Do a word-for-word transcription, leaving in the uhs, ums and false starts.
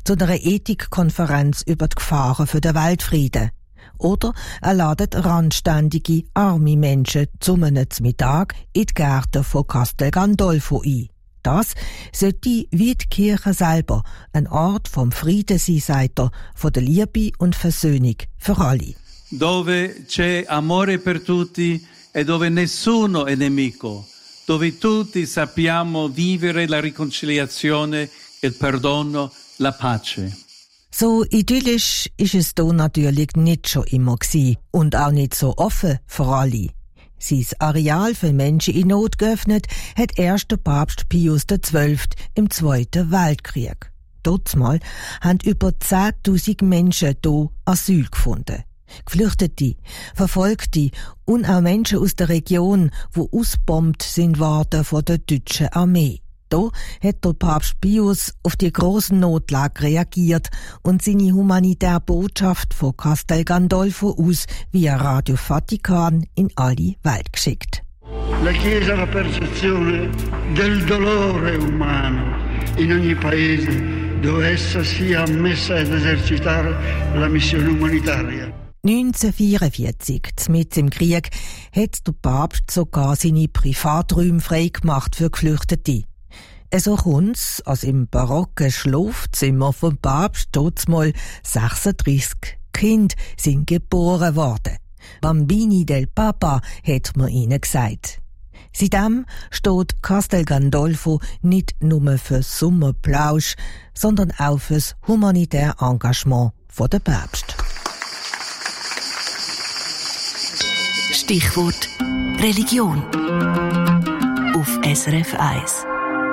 zu einer Ethikkonferenz über die Gefahren für den Weltfrieden. Oder er ladet randständige, arme Menschen zum Mittag in die Gärten von Castel Gandolfo ein. Das sollte wie die Kirche selber ein Ort vom Frieden sein, sagt er, von der Liebe und Versöhnung für alle. Dove c'è amore per tutti e dove nessuno è nemico, dove tutti sappiamo vivere la riconciliazione, il perdono, la pace. So idyllisch ist es hier natürlich nicht schon immer gewesen und auch nicht so offen für alle. Sein Areal für Menschen in Not geöffnet hat erst der Papst Pius der Zwölfte im Zweiten Weltkrieg. Dortmal haben über zehntausend Menschen hier Asyl gefunden. Geflüchtete, Verfolgte und auch Menschen aus der Region, die ausgebombt sind worden von der deutschen Armee. Da hat der Papst Pius auf die grossen Notlage reagiert und seine humanitäre Botschaft von Castel Gandolfo aus via Radio Vatikan in alle Welt geschickt. La Chiesa ha la percezione del dolore umano in ogni paese dove essa sia ammessa ad esercitare la missione umanitaria. neunzehnhundertvierundvierzig, mitten im Krieg, hat der Papst sogar seine Privaträume freigemacht für Geflüchtete. So kommt's, als im barocken Schlafzimmer vom Papst dortmal sechsunddreissig Kinder sind geboren worden. Bambini del Papa, hat man ihnen gesagt. Seitdem steht Castel Gandolfo nicht nur für Sommerplausch, sondern auch fürs humanitäre Engagement von der Päpst. Stichwort Religion auf S R F eins.